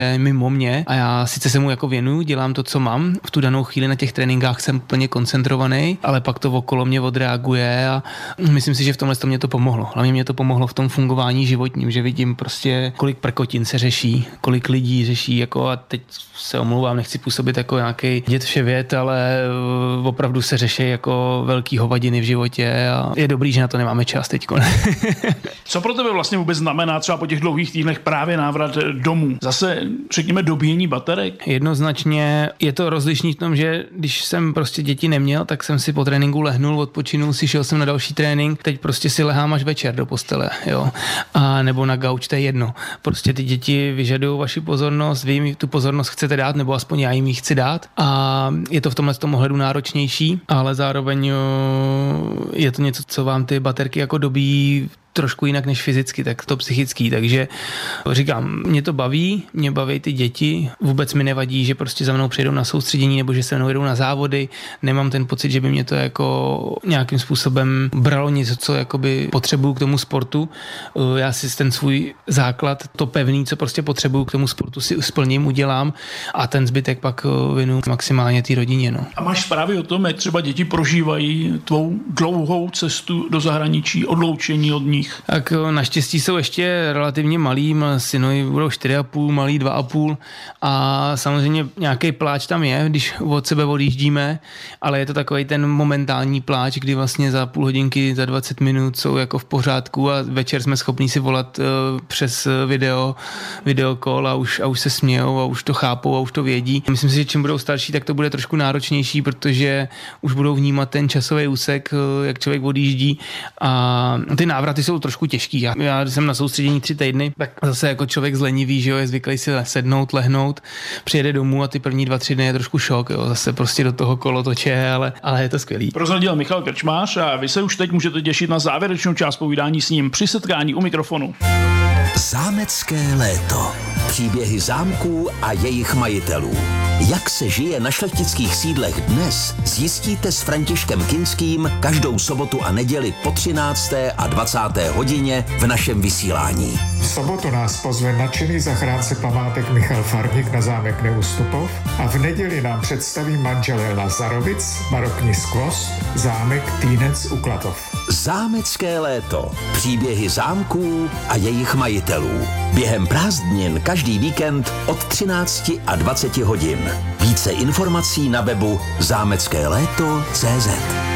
mimo mě a já sice se mu jako věnuju, dělám to, co mám. V tu danou chvíli na těch tréninkách jsem plně koncentrovaný, ale pak to okolo mě odreaguje a myslím si, že v tomhle to mě to pomohlo. Hlavně mě to pomohlo v tom fungování životním, že vidím prostě, kolik prkotin se řeší, kolik lidí řeší, jako a teď se omlouvám, nechci působit jako nějaký dět vševěd, ale opravdu se řeší jako velký hovadiny v životě a je dobrý, že na to nemáme čas teďko. Co pro tebe vlastně vůbec znamená třeba po těch dlouhých týdnech právě návrat domů? Zase, řekněme, dobíjení baterek? Jednoznačně je to rozlišný v tom, že když jsem prostě děti neměl, tak jsem si po tréninku lehnul, odpočinul si, šel jsem na další trénink, teď prostě si lehám až večer do postele, jo. A nebo na gauč, to je jedno. Prostě ty děti vyžadují vaši pozornost, vy jim tu pozornost chcete dát, nebo aspoň já jim ji chci dát. A je to v tomhle tom ohledu náročnější, ale zároveň je to něco, co vám ty baterky jako dobíjí trošku jinak než fyzicky, tak to psychický, takže říkám, mě baví ty děti, vůbec mi nevadí, že prostě za mnou přijedou na soustředění nebo že se mnou jedou na závody, nemám ten pocit, že by mě to jako nějakým způsobem bralo něco, co jakoby potřebuju k tomu sportu, já si ten svůj základ, to pevný, co prostě potřebuju k tomu sportu si splním, udělám a ten zbytek pak věnuju maximálně té rodině, no. A máš zprávy o tom, jak třeba děti prožívají tvou dlouhou cestu do zahraničí, odloučení od ní? Tak naštěstí jsou ještě relativně malí, synovi budou 4,5, malý 2,5 a samozřejmě nějaký pláč tam je, když od sebe odjíždíme, ale je to takový ten momentální pláč, kdy vlastně za půl hodinky, za 20 minut jsou jako v pořádku a večer jsme schopní si volat přes video call a už se smějou a už to chápou a už to vědí. Myslím si, že čím budou starší, tak to bude trošku náročnější, protože už budou vnímat ten časový úsek, jak člověk odjíždí a ty návraty jsou trošku těžký. Já jsem na soustředění 3 týdny, tak zase jako člověk zlenivý, že jo, je zvyklý si sednout, lehnout, přijede domů a ty první 2-3 dny je trošku šok, jo, zase prostě do toho kolotoče, ale je to skvělý. Prozradil Michal Krčmář a vy se už teď můžete těšit na závěrečnou část povídání s ním při setkání u mikrofonu. Zámecké léto. Příběhy zámků a jejich majitelů. Jak se žije na šlechtických sídlech dnes, zjistíte s Františkem Kinským každou sobotu a neděli po 13. a 20. hodině v našem vysílání. V sobotu nás pozve nadšený zachránce památek Michal Farník na zámek Neustupov a v neděli nám představí manželé Lazarovic, barokní skvost, zámek Týnec u Klatov. Zámecké léto. Příběhy zámků a jejich majitelů. Během prázdnin každý víkend od 13 a 20 hodin. Více informací na webu zámeckéléto.cz.